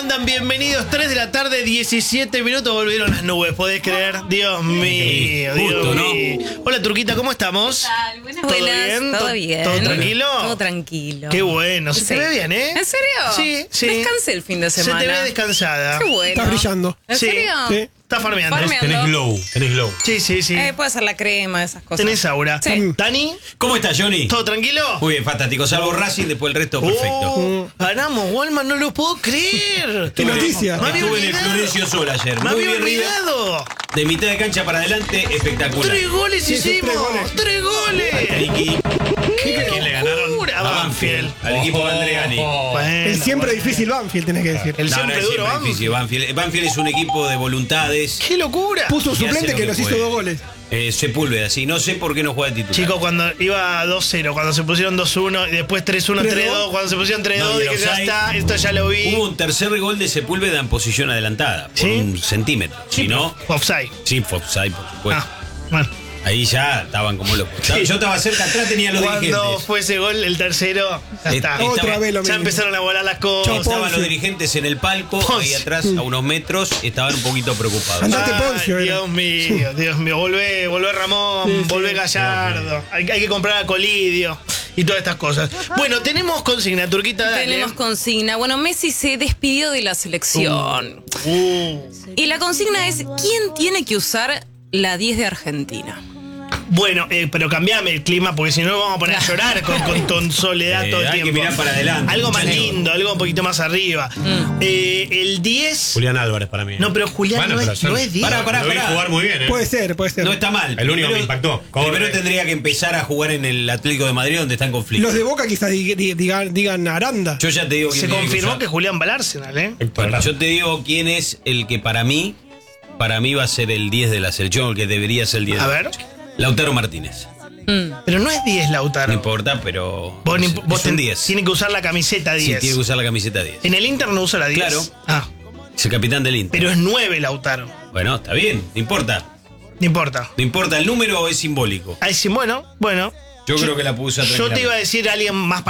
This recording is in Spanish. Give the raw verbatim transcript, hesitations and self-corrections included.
andan? Bienvenidos, tres de la tarde, diecisiete minutos, volvieron las nubes, ¿podés creer? Dios mío, Dios Justo, ¿no? mío. Hola, Turquita, ¿cómo estamos? ¿Qué tal? Buenas, ¿Todo buenas. bien? ¿Todo bien? ¿Todo tranquilo? Todo tranquilo. Qué bueno, se Sí. te ve bien, ¿eh? ¿En serio? Sí, sí. Descansé el fin de semana. Se te ve descansada. Qué bueno. Estás brillando. ¿En Sí. serio? Sí. Está farmeando. Farmeando. Tenés glow, tenés glow. Sí, sí, sí. Eh, puede ser la crema, esas cosas. Tenés aura. Sí. ¿Dani? ¿Cómo estás, Johnny? ¿Todo tranquilo? Muy bien, fantástico. Salvo Racing, después el resto perfecto. Oh, ganamos, Walman, no lo puedo creer. ¿Qué noticia? Me había Estuve en el olvidado. Florencio Sol ayer. Me Muy había bien, River. olvidado. De mitad de cancha para adelante, espectacular. Tres goles Sí, sí, hicimos. tres goles. Tres goles. Ricky, ¿A quién le ganaron? A Banfield. Al equipo de Andreani. Bueno, El siempre bueno. difícil Banfield, tenés que decir. El No, no siempre es duro siempre Banfield. difícil. Banfield. Banfield es un equipo de voluntades. ¡Qué locura! Puso un Y hace suplente lo que que nos hizo puede. dos goles. Eh, Sepúlveda, sí. No sé por qué no juega de titular. Chicos, cuando iba dos cero, cuando se pusieron dos uno y después tres uno, tres dos, cuando se pusieron tres dos, No, y el dije, ya offside. está, esto ya lo vi. Hubo un tercer gol de Sepúlveda en posición adelantada. Por ¿Sí? un centímetro. Si no, Offside. sí, fue offside, por supuesto. Ah, bueno. Ahí ya estaban como locos. Sí. Yo estaba cerca, atrás tenía los Cuando dirigentes. fue ese gol, el tercero, ya Eh, está. estaba- Otra vez lo Ya mismo. empezaron a volar las cosas. Chau, Estaban Poncio. los dirigentes en el palco, Poncio. ahí atrás, a unos metros, estaban un poquito preocupados. Andate, Ay, Poncio, era. Dios mío, Dios mío. Volvé, volvé Ramón, Sí, sí. volvé Gallardo. Hay, hay que comprar a Colidio y todas estas cosas. Bueno, tenemos consigna, Turquita, dale. Tenemos consigna. Bueno, Messi se despidió de la selección. Uh. Y la consigna es: ¿quién tiene que usar la diez de Argentina? Bueno, eh, pero cambiame el clima porque si no vamos a poner a llorar con, con, con soledad Eh, todo el hay que tiempo. mirar para adelante, Algo más muchachos. lindo, algo un poquito más arriba. Eh, el diez. Julián Álvarez para mí. No, pero Julián Bueno, no, pero es, yo- no es diez. Pará, pará, Lo vi pará. jugar muy bien, ¿eh? Puede ser, puede ser. No está mal. El único Primero- que me impactó. Corre. Primero tendría que empezar a jugar en el Atlético de Madrid, donde está en conflicto. Los de Boca quizás di- di- digan, digan Aranda. Yo ya te digo quién Se tiene confirmó usar. que Julián va al Arsenal, ¿eh? Bueno, yo te digo quién es el que para mí, para mí va a ser el diez de la selección, el que debería ser el diez. A de la ver. selección. Lautaro Martínez. Pero no es diez, Lautaro. No importa, pero Vos, ni- es, vos es un ten- diez. Tiene que usar la camiseta Sí, diez. tiene que usar la camiseta diez. En el Inter no usa la diez. Claro. Ah, Es el capitán del Inter. pero es nueve, Lautaro. Bueno, está bien, no importa. No importa. No importa, el número es simbólico. Ahí sí, bueno, bueno. Yo creo que la puso Yo te iba a decir a alguien más